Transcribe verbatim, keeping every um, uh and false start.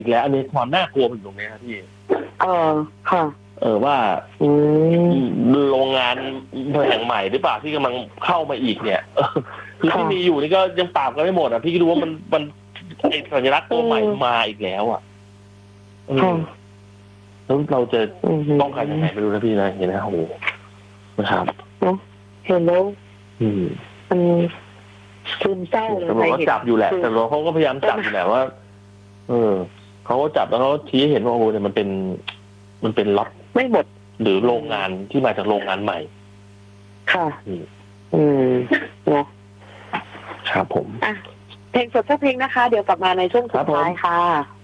อีกแล้วอันนี้ความน่ากลัวมันอยู่ตรงนี้ครับพี่เออค่ะเออว่าโรงงานแห่งใหม่หรือเปล่าที่กำลังเข้ามาอีกเนี่ยคือที่มีอยู่นี่ก็ยังปราบกันไม่หมดอ่ะพี่ก็ดูว่ามันมันไอ้สัญลักษณ์ตัวใหม่มาอีกแล้วอ่ะแล้วเราจะป้องกันยังไงไม่รู้นะพี่นะเห็นไหมโอ้โหนะครับเห็นแล้วมันซึมเศร้าเลยตำรวจก็จับอยู่แหละแต่เราเขาก็พยายามจับอยู่แหละว่าเออเขาก็จับแล้วเขาชี้เห็นว่าโอ้เนี่ยมันเป็นมันเป็นล็อตไม่หมดหรือโรงงานที่มาจากโรงงานใหม่ค่ะอืมเนาะครับผมอ่ะเพลงสดสักเพลงนะคะเดี๋ยวกลับมาในช่วงสุดท้ายค่ะ